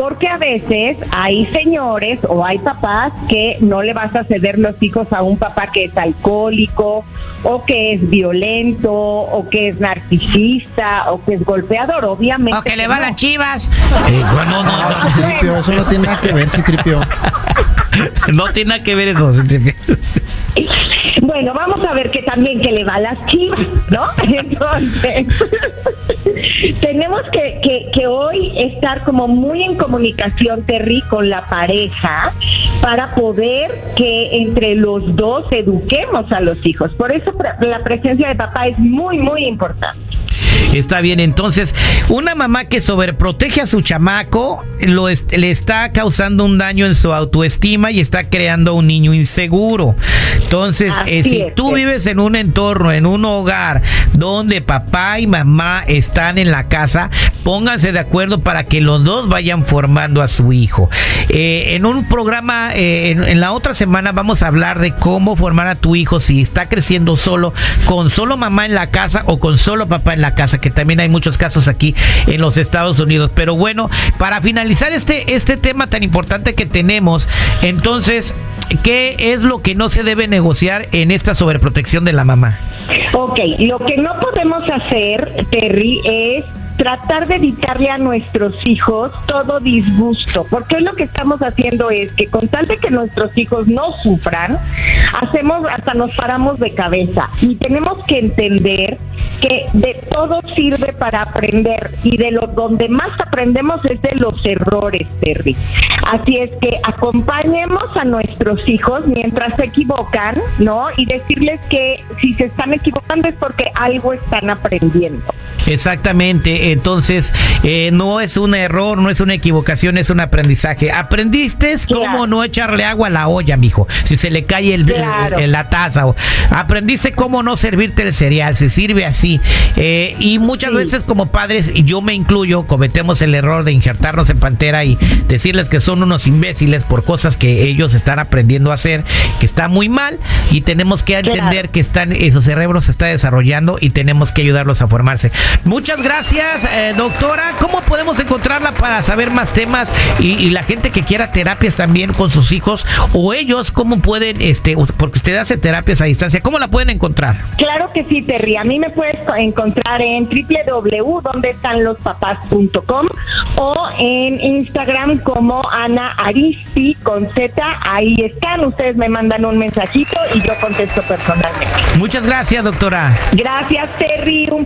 Porque a veces hay señores o hay papás que no le vas a ceder los hijos a un papá que es alcohólico, o que es violento, o que es narcisista, o que es golpeador, obviamente. O que le va a las Chivas. No, Citripio, eso no tiene nada que ver, Citripio. No tiene nada que ver eso, Citripio. Bueno, vamos a ver que también que le va a las Chivas, ¿no? Entonces, tenemos que hoy estar como muy en comunicación, Terry, con la pareja para poder que entre los dos eduquemos a los hijos. Por eso la presencia de papá es muy, muy importante. Está bien, entonces, una mamá que sobreprotege a su chamaco le está causando un daño en su autoestima y está creando un niño inseguro. Entonces, si tú vives en un entorno, en un hogar donde papá y mamá están en la casa, pónganse de acuerdo para que los dos vayan formando a su hijo. En un programa, en la otra semana vamos a hablar de cómo formar a tu hijo si está creciendo solo, con solo mamá en la casa o con solo papá en la casa, que también hay muchos casos aquí en los Estados Unidos. Pero bueno, para finalizar este tema tan importante que tenemos, entonces, ¿qué es lo que no se debe negociar en esta sobreprotección de la mamá? Ok, lo que no podemos hacer, Terry, es tratar de evitarle a nuestros hijos todo disgusto, porque lo que estamos haciendo es que con tal de que nuestros hijos no sufran, hasta nos paramos de cabeza, y tenemos que entender que de todo sirve para aprender, y donde más aprendemos es de los errores, Terry. Así es que acompañemos a nuestros hijos mientras se equivocan, ¿no? Y decirles que si se están equivocando es porque algo están aprendiendo. Exactamente, entonces no es un error, no es una equivocación, es un aprendizaje. Aprendiste cómo no echarle agua a la olla, mijo, si se le cae la taza. Aprendiste cómo no servirte el cereal, se sirve así. Y muchas veces como padres, y yo me incluyo, cometemos el error de injertarnos en pantera y decirles que son unos imbéciles por cosas que ellos están aprendiendo a hacer, que está muy mal, y tenemos que entender que su cerebro se está desarrollando y tenemos que ayudarlos a formarse. Muchas gracias, doctora. ¿Cómo podemos encontrarla para saber más temas y la gente que quiera terapias también con sus hijos, o ellos cómo pueden, porque usted hace terapias a distancia, cómo la pueden encontrar? Claro que sí, Terry. A mí me puedes encontrar en www.dondeestanlospapás.com o en Instagram como Ana Arizpi con Z. Ahí están. Ustedes me mandan un mensajito y yo contesto personalmente. Muchas gracias, doctora. Gracias, Terry. Un